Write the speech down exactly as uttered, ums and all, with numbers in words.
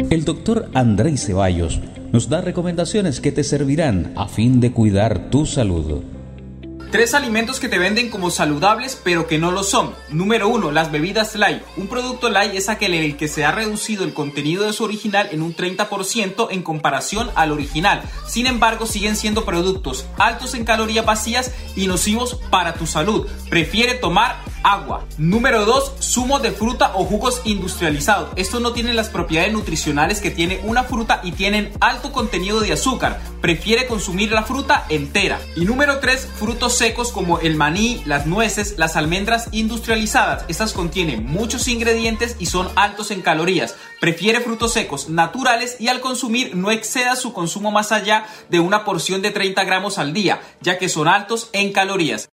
El doctor Andrei Ceballos nos da recomendaciones que te servirán a fin de cuidar tu salud. Tres alimentos que te venden como saludables pero que no lo son. Número uno, las bebidas light. Un producto light es aquel en el que se ha reducido el contenido de su original en un treinta por ciento en comparación al original. Sin embargo, siguen siendo productos altos en calorías vacías y nocivos para tu salud. Prefiere tomar agua. Número dos, zumos de fruta o jugos industrializados. Estos no tienen las propiedades nutricionales que tiene una fruta y tienen alto contenido de azúcar. Prefiere consumir la fruta entera. Y número tres, frutos secos como el maní, las nueces, las almendras industrializadas. Estas contienen muchos ingredientes y son altos en calorías. Prefiere frutos secos naturales y al consumir no exceda su consumo más allá de una porción de treinta gramos al día, ya que son altos en calorías.